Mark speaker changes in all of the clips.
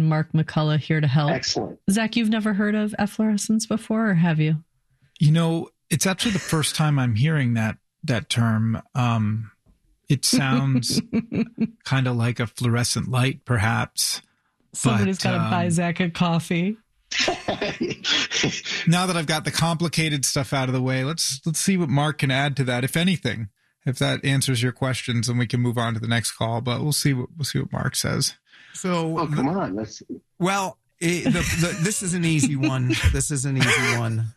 Speaker 1: Mark McCullough here to help.
Speaker 2: Excellent.
Speaker 1: Zach, you've never heard of efflorescence before, or have you?
Speaker 3: You know, it's actually the first time I'm hearing that term. It sounds kind of like a fluorescent light, perhaps.
Speaker 1: Somebody's got to buy Zach a coffee.
Speaker 3: Now that I've got the complicated stuff out of the way, let's see what Mark can add to that, if anything. If that answers your questions, then we can move on to the next call. But we'll see what Mark says.
Speaker 4: So,
Speaker 2: come on, let's.
Speaker 4: Well, this is an easy one. This is an easy one.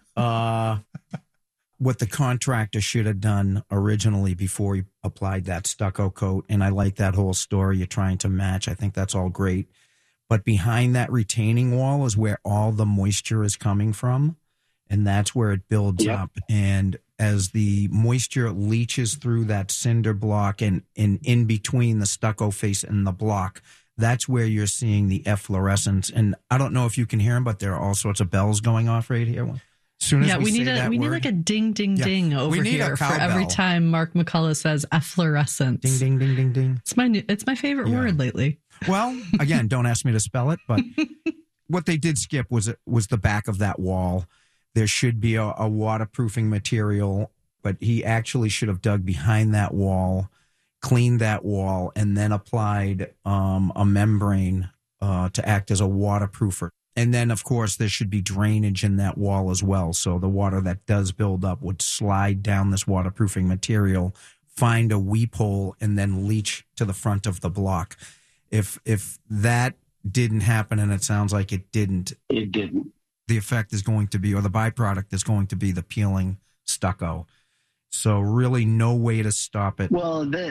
Speaker 4: What the contractor should have done originally before he applied that stucco coat, and I like that whole story you're trying to match. I think that's all great. But behind that retaining wall is where all the moisture is coming from, and that's where it builds up. And as the moisture leaches through that cinder block and in between the stucco face and the block, that's where you're seeing the efflorescence. And I don't know if you can hear them, but there are all sorts of bells going off right here. As soon as we need
Speaker 1: like a ding ding ding over here for every time Mark McCullough says efflorescence.
Speaker 4: Ding ding ding ding ding.
Speaker 1: It's my favorite word lately.
Speaker 4: Well, again, don't ask me to spell it, but what they did skip was the back of that wall. There should be a waterproofing material, but he actually should have dug behind that wall, cleaned that wall, and then applied a membrane to act as a waterproofer. And then, of course, there should be drainage in that wall as well. So the water that does build up would slide down this waterproofing material, find a weep hole, and then leach to the front of the block. If that didn't happen, and it sounds like it didn't.
Speaker 2: It didn't.
Speaker 4: The effect is going to be, or the byproduct is going to be the peeling stucco. So really no way to stop it.
Speaker 2: Well, the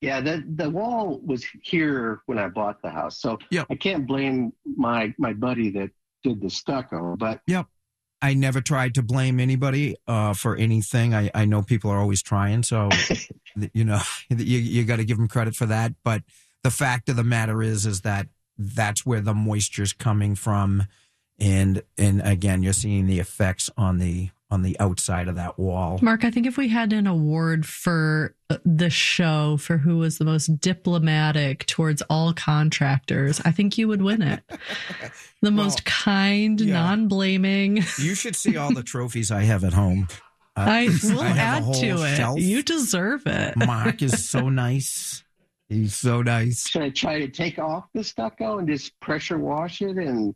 Speaker 2: wall was here when I bought the house. So I can't blame my buddy that did the stucco. But
Speaker 4: I never tried to blame anybody for anything. I know people are always trying. So, you got to give them credit for that. But the fact of the matter is that that's where the moisture is coming from. And again, you're seeing the effects on the outside of that wall.
Speaker 1: Mark, I think if we had an award for the show for who was the most diplomatic towards all contractors, I think you would win it. The most kind, non-blaming.
Speaker 4: You should see all the trophies I have at home.
Speaker 1: I will add to it.
Speaker 4: Shelf.
Speaker 1: You deserve it.
Speaker 4: Mark is so nice. He's so nice.
Speaker 2: Should I try to take off the stucco and just pressure wash it? And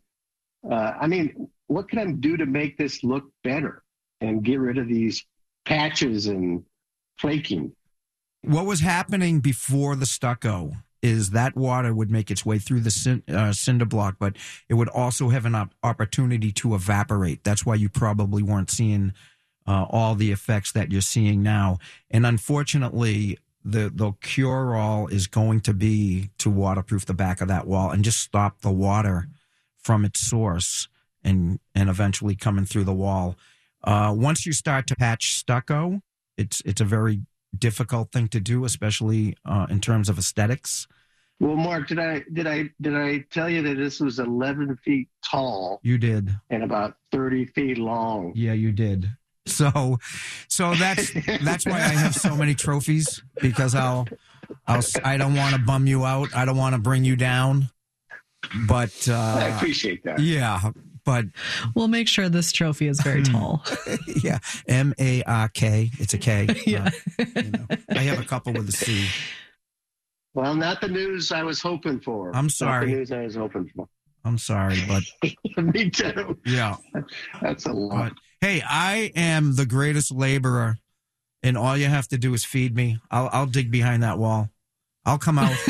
Speaker 2: what can I do to make this look better and get rid of these patches and flaking?
Speaker 4: What was happening before the stucco is that water would make its way through the cinder block, but it would also have an opportunity to evaporate. That's why you probably weren't seeing all the effects that you're seeing now. And unfortunately, the cure-all is going to be to waterproof the back of that wall and just stop the water from its source and eventually coming through the wall. Once you start to patch stucco, it's a very difficult thing to do, especially in terms of aesthetics.
Speaker 2: Well, Mark, did I tell you that this was 11 feet tall?
Speaker 4: You did.
Speaker 2: And about 30 feet long.
Speaker 4: Yeah, you did. So that's why I have so many trophies, because I don't want to bum you out. I don't want to bring you down. But
Speaker 2: I appreciate that.
Speaker 4: Yeah, but
Speaker 1: we'll make sure this trophy is very tall.
Speaker 4: Yeah, MARK. It's a K. Yeah, I have a couple with a C.
Speaker 2: Well, not the news I was hoping for.
Speaker 4: I'm sorry.
Speaker 2: Not the news I was hoping for.
Speaker 4: I'm sorry, but
Speaker 2: me too.
Speaker 4: Yeah,
Speaker 2: that's a lot.
Speaker 4: But, hey, I am the greatest laborer, and all you have to do is feed me. I'll dig behind that wall. I'll come out.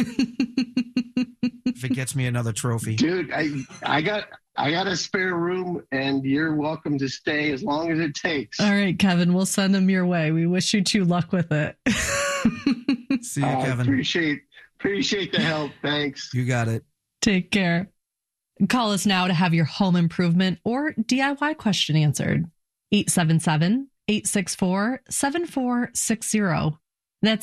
Speaker 4: If it gets me another trophy.
Speaker 2: Dude, I got a spare room, and you're welcome to stay as long as it takes.
Speaker 1: All right, Kevin, we'll send them your way. We wish you luck with it.
Speaker 4: See you, Kevin.
Speaker 2: Appreciate the help. Thanks.
Speaker 4: You got it.
Speaker 1: Take care. Call us now to have your home improvement or DIY question answered. 877-864-7460. That's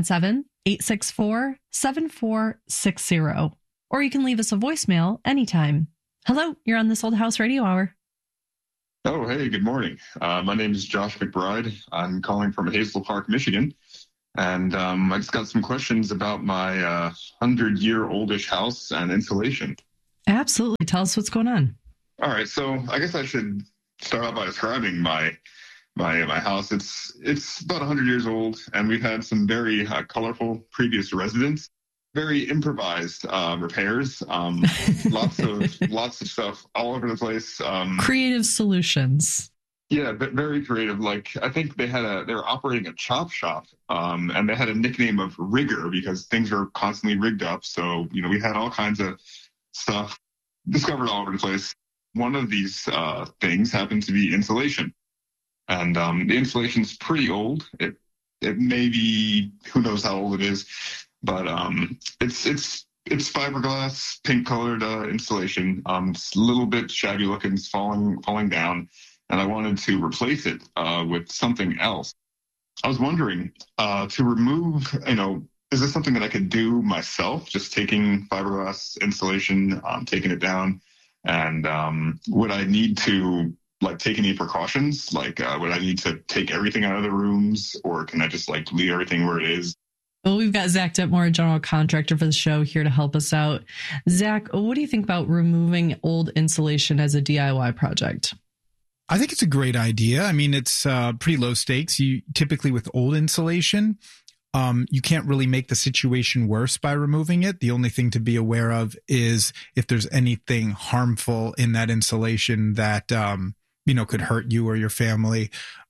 Speaker 1: 877-864-7460. Or you can leave us a voicemail anytime. Hello, you're on This Old House Radio Hour.
Speaker 5: Oh, hey, good morning. My name is Josh McBride. I'm calling from Hazel Park, Michigan. And I just got some questions about my 100-year-oldish house and insulation.
Speaker 1: Absolutely. Tell us what's going on.
Speaker 5: All right, so I guess I should start out by describing my house. It's about 100 years old, and we've had some very colorful previous residents. Very improvised repairs. Lots of stuff all over the place.
Speaker 1: Creative solutions.
Speaker 5: Yeah, but very creative. Like, I think they were operating a chop shop, and they had a nickname of Rigger because things were constantly rigged up. So, we had all kinds of stuff discovered all over the place. One of these things happened to be insulation. And the insulation's pretty old. It may be, who knows how old it is, but it's fiberglass, pink colored insulation. It's a little bit shabby looking, it's falling down, and I wanted to replace it with something else. I was wondering to remove, is this something that I could do myself? Just taking fiberglass insulation, taking it down, and would I need to take any precautions? Would I need to take everything out of the rooms, or can I just leave everything where it is?
Speaker 1: Well, we've got Zach Detmore, a general contractor for the show, here to help us out. Zach, what do you think about removing old insulation as a DIY project?
Speaker 3: I think it's a great idea. I mean, it's pretty low stakes. You typically, with old insulation, you can't really make the situation worse by removing it. The only thing to be aware of is if there's anything harmful in that insulation that could hurt you or your family.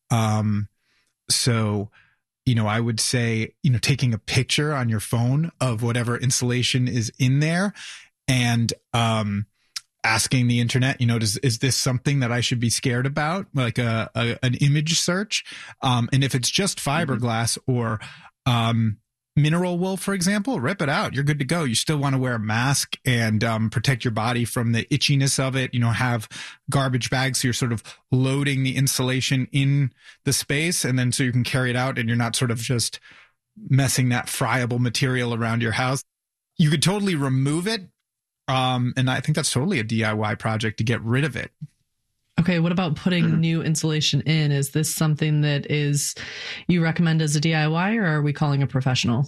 Speaker 3: So, I would say, taking a picture on your phone of whatever insulation is in there and asking the internet, is this something that I should be scared about? Like an image search. And if it's just fiberglass or mineral wool, for example, rip it out. You're good to go. You still want to wear a mask and protect your body from the itchiness of it. Have garbage bags so you're sort of loading the insulation in the space, and then so you can carry it out and you're not sort of just messing that friable material around your house. You could totally remove it. And I think that's totally a DIY project to get rid of it.
Speaker 1: Okay, what about putting new insulation in? Is this something that you recommend as a DIY, or are we calling a professional?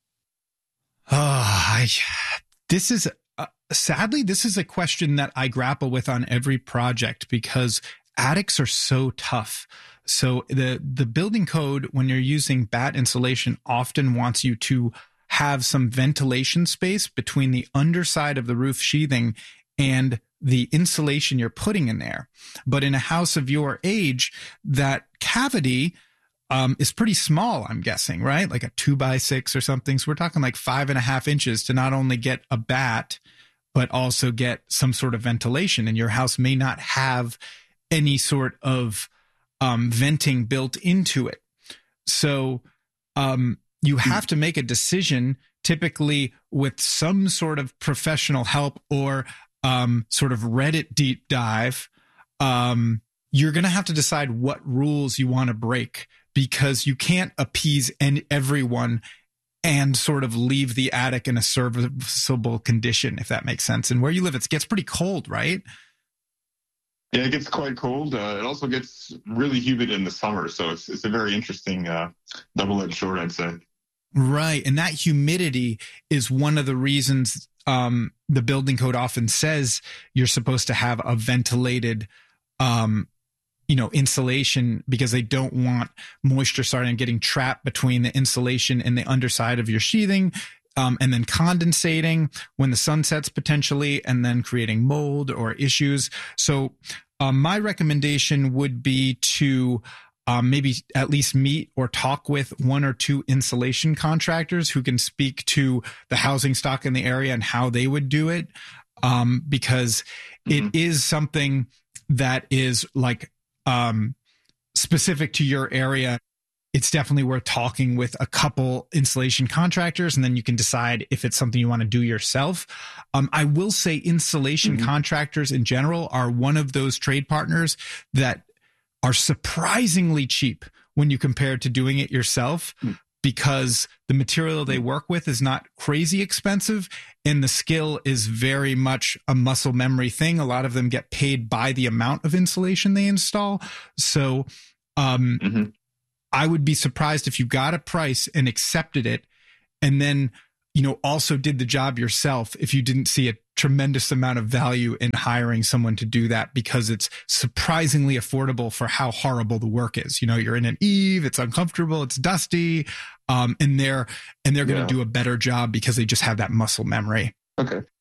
Speaker 3: This is sadly, this is a question that I grapple with on every project because attics are so tough. So the building code, when you're using batt insulation, often wants you to have some ventilation space between the underside of the roof sheathing and the insulation you're putting in there. But in a house of your age, that cavity is pretty small, I'm guessing, right? Like a 2x6 or something. So we're talking like 5.5 inches to not only get a batt, but also get some sort of ventilation. And your house may not have any sort of venting built into it. So you have to make a decision, typically with some sort of professional help or sort of Reddit deep dive. You're going to have to decide what rules you want to break, because you can't appease everyone and sort of leave the attic in a serviceable condition, if that makes sense. And where you live, it gets pretty cold, right?
Speaker 5: Yeah, it gets quite cold. It also gets really humid in the summer. So it's a very interesting double-edged sword, I'd say.
Speaker 3: Right. And that humidity is one of the reasons the building code often says you're supposed to have a ventilated insulation, because they don't want moisture starting getting trapped between the insulation and the underside of your sheathing, and then condensating when the sun sets potentially, and then creating mold or issues. So my recommendation would be to maybe at least meet or talk with one or two insulation contractors who can speak to the housing stock in the area and how they would do it, because it is something that is specific to your area. It's definitely worth talking with a couple insulation contractors, and then you can decide if it's something you want to do yourself. I will say insulation contractors in general are one of those trade partners that are surprisingly cheap when you compare it to doing it yourself, because the material they work with is not crazy expensive and the skill is very much a muscle memory thing. A lot of them get paid by the amount of insulation they install. So I would be surprised if you got a price and accepted it and then, also did the job yourself if you didn't see a tremendous amount of value in hiring someone to do that because it's surprisingly affordable for how horrible the work is. You know, you're in an eave, it's uncomfortable, it's dusty, and they're going to do a better job because they just have that muscle memory.
Speaker 5: Okay.